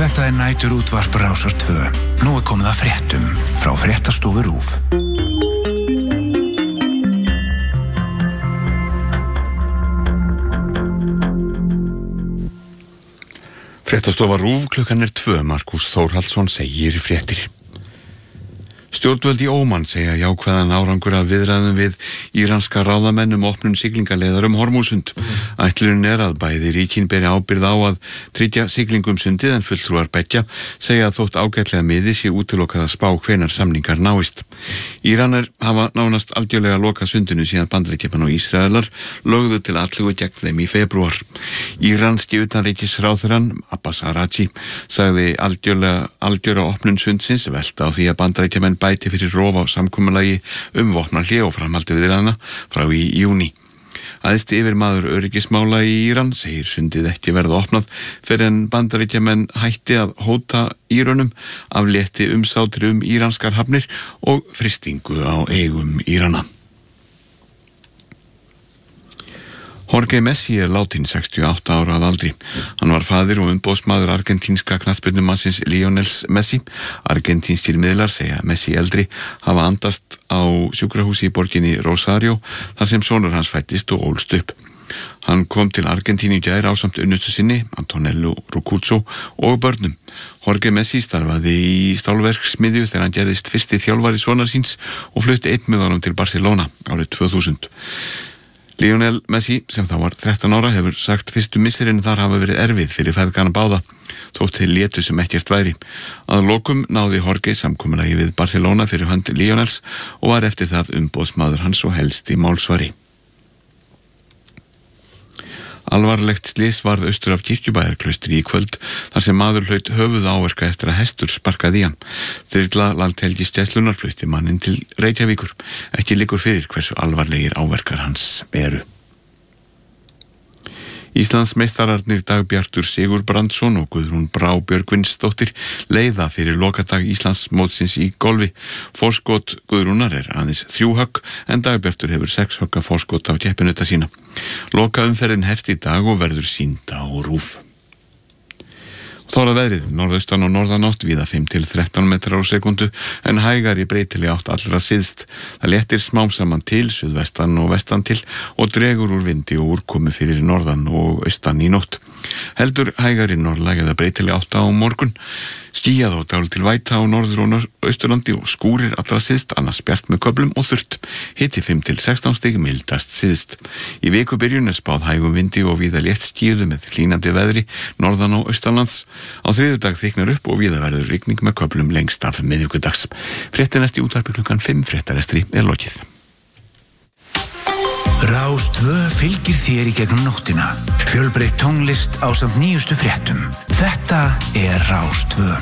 Þetta nætur útvarp Rásar 2. Nú komið að fréttum frá Fréttastofu RÚV. Fréttastofa RÚV, klukkan 2. Markús Þórhallsson segir fréttir. Stjórnvöld í Óman segja jákvæðan árangur af viðræðum við íranska ráðamenn opnun siglingaleiðar Hormúzsund. Ætlunin að bæði ríkin beri ábyrgð á að tryggja siglingum sundið en fulltrúar beggja segja að þótt ágætlega miði sé útilokað að spá hvenær samningar náist. Íranar hafa nánast algjörlega lokað sundinu síðan Bandaríkjamenn og Ísraelar lögðu til atlögu gegn þeim í febrúar. Íranski utanríkisráðherrann Abbas Araghchi sagði algjöra opnun sundsins velta á því að Bandaríkjamenn bæti fyrir rof á samkomulagi vopnahlé og framhaldi viðræðna frá í júní. Æðsti yfirmaður öryggismála í Íran segir sundið ekki verða opnað fyrir en Bandaríkjamenn hætti að hóta Írönum, aflétti umsátri íranskar hafnir og frystingu á eigum Írana. Jorge Messi látin 68 ára að aldri. Hann var faðir og umboðsmaður argentínska knattspyrnumannsins Lionel Messi. Argentínskir miðlar segja að Messi eldri hafa andast á sjúkrahúsi í borginni Rosario þar sem sonur hans fættist og ólst upp. Hann kom til Argentínu í gær ásamt unnustu sinni, Antonello Roccuzzo og börnum. Jorge Messi starfaði í stálverksmiðju þegar hann gerðist fyrsti þjálfari sonar síns og flutti einn með honum til Barcelona árið 2000. Lionel Messi, sem þá var 13 ára, hefur sagt fyrstu missirinn þar hafa verið erfið fyrir feðgana báða, þótt þeir létu sem ekkert væri. Að lokum náði Jorge samkomulagi við Barcelona fyrir hönd Lionels og var eftir það umboðsmaður hans og helsti málsvari. Alvarlegt slys varð austur af Kirkjubæjarklaustri í kvöld þar sem maður hlaut höfuðáverka eftir að hestur sparkaði í hann. Þyrla Landhelgisgæslunnar flutti manninn til Reykjavíkur. Ekki liggur fyrir hversu alvarlegir áverkar hans eru. Íslandsmeistararnir Dagbjartur Sigurbrandsson og Guðrún Brá Björgvinsdóttir leiða fyrir lokadag Íslandsmótsins í golfi. Forskot Guðrúnar aðeins 3 högg en Dagbjartur hefur 6 högga forskot á keppinauta sína. Lokaumferðin hefst í dag og verður sýnd á RÚV. Þá að veðrið, norðaustan og norðanátt víða 5-13 metrar á sekundu en hægari breytileg átt allra syðst. Það léttir smám saman til, suðvestan og vestan til og dregur úr vindi og úrkomu fyrir norðan og austan í nótt. Heldur hægari norðlæg eða breytileg átt á morgun. Skýjað og dálítil væta á norður og austurlandi og skúrir allra syðst, annars bjart með köflum og þurrt. Hiti 5-16 stig mildast syðst. Í vikubyrjun spáð hægum vindi og víða létt skýðu með hlýnandi veðri norðan og austanlands. Á þriðjudag þyknar upp og víða verður rigning með köflum lengst af miðvikudags. Fréttin næst í útvarpi klukkan 5, fréttarestri lokið. Rás 2 fylgir þér í gegnum nóttina. Fjölbreytt tónlist ásamt nýjustu fréttum. Þetta Rás 2.